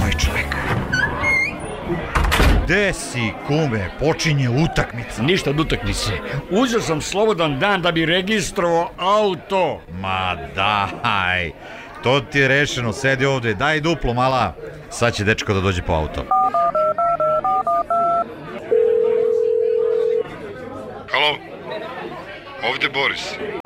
ovaj čovek? Gde si, kume? Počinje utakmica. Ništa od utakmice. Uzeo sam slobodan dan da bi registrovao auto. Ma daj, to ti je rešeno, sedi ovde, daj duplo mala. Sad će dečko da dođe po auto. Halo, ovde Boris.